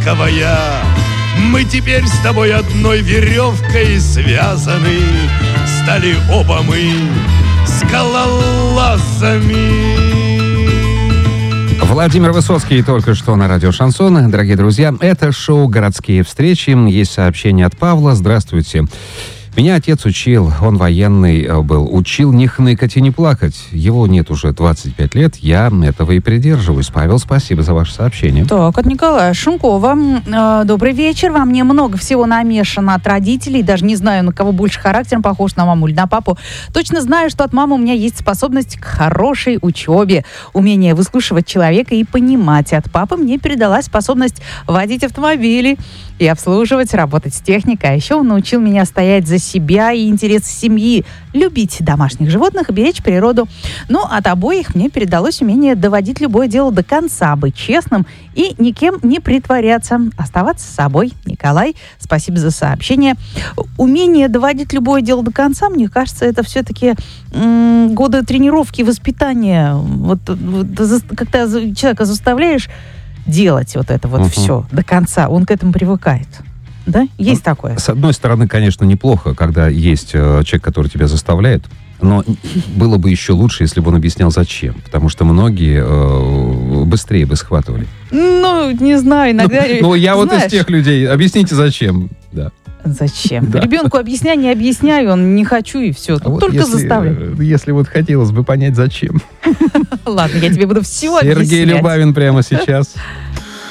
шелковая. Мы теперь с тобой одной веревкой связаны. Стали оба мы скалолазами. Владимир Высоцкий только что на радио «Шансон». Дорогие друзья, это шоу «Городские встречи». Есть сообщение от Павла. Здравствуйте. Меня отец учил, он военный был, учил не хныкать и не плакать. Его нет уже 25 лет, я этого и придерживаюсь. Павел, спасибо за ваше сообщение. Так, от Николая Шункова. Добрый вечер. Во мне много всего намешано от родителей. Даже не знаю, на кого больше характером похож, на маму или на папу. Точно знаю, что от мамы у меня есть способность к хорошей учебе, умение выслушивать человека и понимать. От папы мне передалась способность водить автомобили и обслуживать, работать с техникой. А еще он научил меня стоять за себя и интересы семьи, любить домашних животных и беречь природу. Но от обоих мне передалось умение доводить любое дело до конца, быть честным и никем не притворяться, оставаться собой. Николай, спасибо за сообщение. Умение доводить любое дело до конца, мне кажется, это все-таки годы тренировки, воспитания. Вот когда человека заставляешь делать вот это вот все до конца, он к этому привыкает. Да? Есть такое? С одной стороны, конечно, неплохо, когда есть человек, который тебя заставляет, но было бы еще лучше, если бы он объяснял, зачем. Потому что многие быстрее бы схватывали. Ну, не знаю, иногда... Ну, я вот из тех людей. Объясните, зачем. Да. Зачем? Да. Ребенку объясняй, не объясняю, он не хочу, и все. Вот только заставляю. Если вот хотелось бы понять, зачем. Ладно, я тебе буду все объяснять. Сергей Любавин прямо сейчас.